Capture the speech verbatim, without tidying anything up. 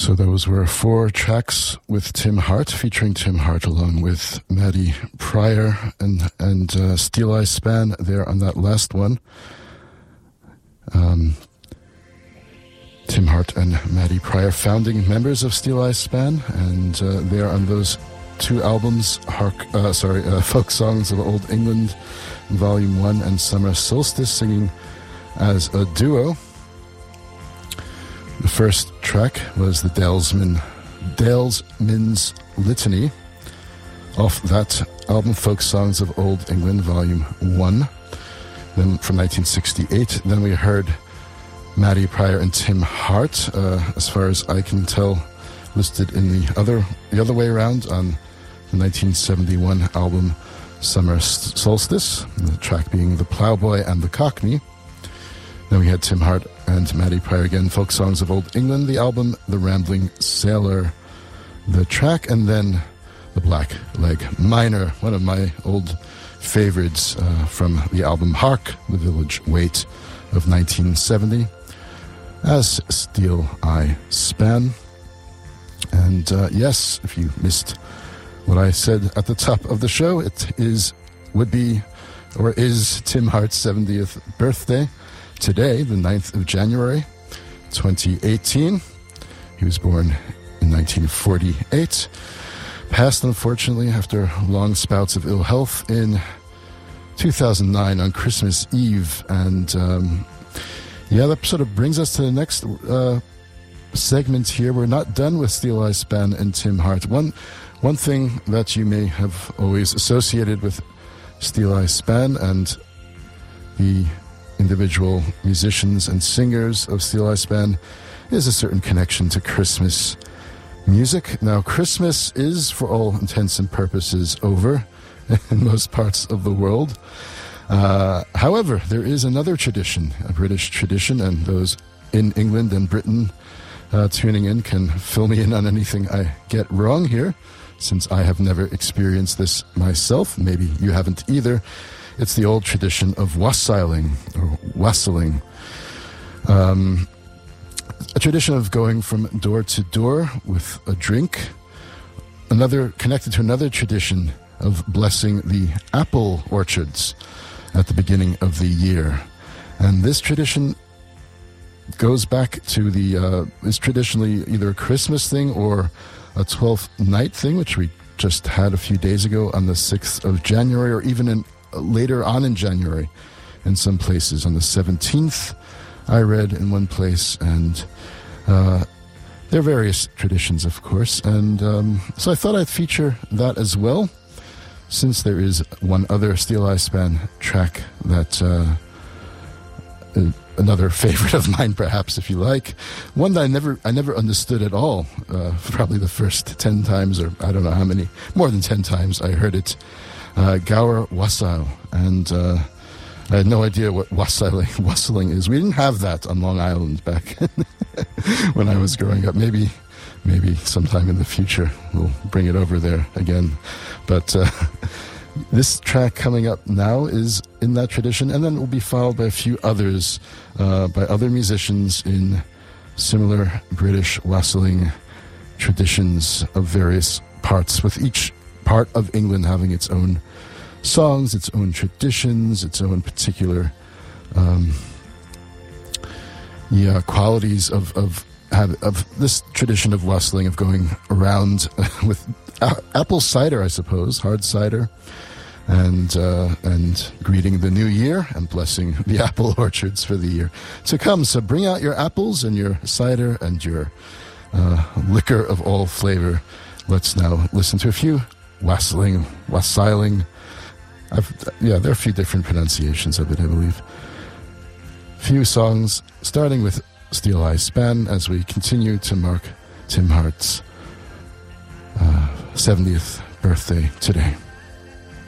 So those were four tracks with Tim Hart, featuring Tim Hart along with Maddy Prior and and uh, Steeleye Span there on that last one. Um, Tim Hart and Maddy Prior, founding members of Steeleye Span, and uh, they're on those two albums, Hark, uh, sorry, uh, Folk Songs of Old England, Volume One, and Summer Solstice, singing as a duo. The first track was the Dalesman, Dalesman's Litany, off that album, Folk Songs of Old England, Volume One, then from nineteen sixty-eight. Then we heard Maddy Prior and Tim Hart, uh, as far as I can tell, listed in the other the other way around on the nineteen seventy-one album Summer Solstice, the track being The Ploughboy and the Cockney. Then we had Tim Hart and Maddy Prior again, Folk Songs of Old England, the album The Rambling Sailor, the track, and then The Black Leg Miner, one of my old favorites uh, from the album Hark, The Village Wait of nineteen seventy, as Steeleye Span. And uh, yes, if you missed what I said at the top of the show, it is, would be, or is Tim Hart's seventieth birthday today, the ninth of January, twenty eighteen. He was born in nineteen forty-eight. Passed, unfortunately, after long spouts of ill health in two thousand nine on Christmas Eve. And um, yeah, that sort of brings us to the next uh, segment here. We're not done with Steeleye Span and Tim Hart. One, one thing that you may have always associated with Steeleye Span and the individual musicians and singers of Steeleye Span is a certain connection to Christmas music. Now, Christmas is, for all intents and purposes, over in most parts of the world. Uh, however, there is another tradition, a British tradition, and those in England and Britain uh, tuning in can fill me in on anything I get wrong here, since I have never experienced this myself. Maybe you haven't either. It's the old tradition of wassailing, or wassailing. Um, a tradition of going from door to door with a drink. Another, connected to another tradition of blessing the apple orchards at the beginning of the year. And this tradition goes back to the, uh, is traditionally either a Christmas thing or a twelfth night thing, which we just had a few days ago on the sixth of January, or even in later on in January in some places. On the seventeenth, I read in one place, and uh, there are various traditions, of course, and um, so I thought I'd feature that as well, since there is one other Steeleye Span track that uh, uh, another favorite of mine, perhaps, if you like, one that I never I never understood at all, uh, probably the first ten times, or I don't know how many, more than ten times I heard it. Uh, Gower Wassail, and uh, I had no idea what wassailing, wassailing is. We didn't have that on Long Island back when I was growing up. Maybe, maybe sometime in the future we'll bring it over there again. But uh, this track coming up now is in that tradition, and then it will be followed by a few others uh, by other musicians in similar British wassailing traditions of various parts, with each part of England having its own songs, its own traditions, its own particular um, yeah, qualities of of, have, of this tradition of wassailing, of going around with a- apple cider, I suppose, hard cider, and uh, and greeting the new year and blessing the apple orchards for the year to come. So bring out your apples and your cider and your uh, liquor of all flavor. Let's now listen to a few wassailing, wassailing. I've, yeah, there are a few different pronunciations of it, I believe. Few songs, starting with Steeleye Span, as we continue to mark Tim Hart's uh, seventieth birthday today.